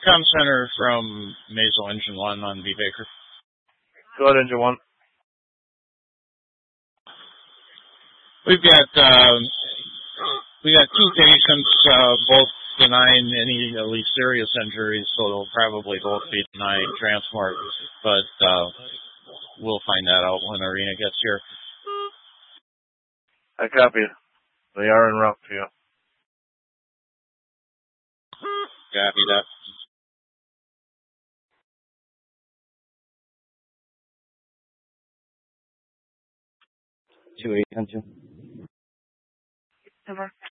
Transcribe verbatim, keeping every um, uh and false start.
Com Center from Mazo Engine One on B. Baker. Go ahead, Engine One. We've got uh, we got two patients, uh, both denying any at least serious injuries, so they'll probably both be denying transport. But uh, we'll find that out when Arena gets here. I copy. They are en route to you. Copy that. Two eight, Engine. Over.